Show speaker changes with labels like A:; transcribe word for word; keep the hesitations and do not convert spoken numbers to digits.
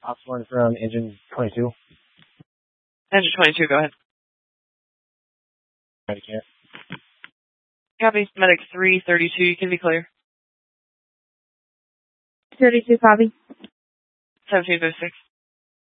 A: Ops one from engine twenty-two.
B: Engine twenty-two, go ahead.
A: Ready, can't.
B: Copy. Medic three thirty-two, you can be clear.
C: thirty-two, copy.
B: seventeen fifty-six.